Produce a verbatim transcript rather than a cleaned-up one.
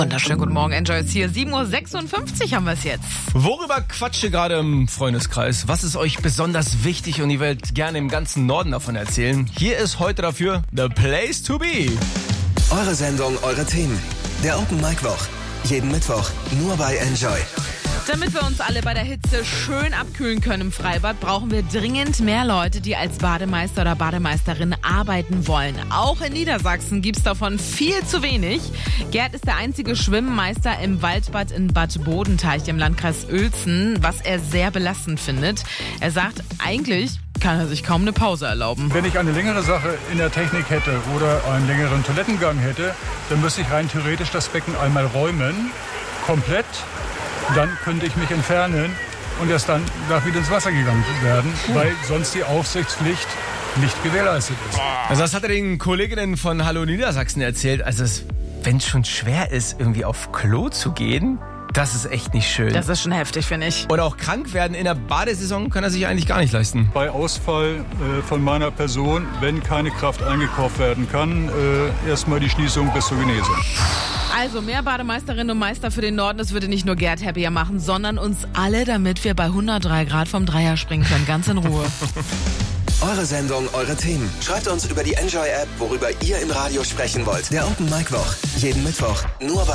Wunderschönen guten Morgen, Enjoy ist hier. sieben Uhr sechsundfünfzig haben wir es jetzt. Worüber quatscht ihr gerade im Freundeskreis? Was ist euch besonders wichtig und ihr wollt gerne im ganzen Norden davon erzählen? Hier ist heute dafür The Place to Be. Eure Sendung, eure Themen. Der Open Mic Woch. Jeden Mittwoch nur bei Enjoy. Damit wir uns alle bei der Hitze schön abkühlen können im Freibad, brauchen wir dringend mehr Leute, die als Bademeister oder Bademeisterin arbeiten wollen. Auch in Niedersachsen gibt's davon viel zu wenig. Gerd ist der einzige Schwimmmeister im Waldbad in Bad Bodenteich im Landkreis Uelzen, was er sehr belastend findet. Er sagt, eigentlich kann er sich kaum eine Pause erlauben. Wenn ich eine längere Sache in der Technik hätte oder einen längeren Toilettengang hätte, dann müsste ich rein theoretisch das Becken einmal räumen, komplett. Dann könnte ich mich entfernen und erst dann darf wieder ins Wasser gegangen werden, weil sonst die Aufsichtspflicht nicht gewährleistet ist. Also das hat er den Kolleginnen von Hallo Niedersachsen erzählt. Also wenn es schon schwer ist, irgendwie auf Klo zu gehen, das ist echt nicht schön. Das ist schon heftig, finde ich. Oder auch krank werden in der Badesaison kann er sich eigentlich gar nicht leisten. Bei Ausfall äh, von meiner Person, wenn keine Kraft eingekauft werden kann, äh, erstmal die Schließung bis zur Genesung. Also mehr Bademeisterinnen und Meister für den Norden, das würde nicht nur Gerd happier machen, sondern uns alle, damit wir bei hundertdrei Grad vom Dreier springen können, ganz in Ruhe. Eure Sendung, eure Themen. Schreibt uns über die Enjoy-App, worüber ihr im Radio sprechen wollt. Der Open Mic Woch. Jeden Mittwoch nur bei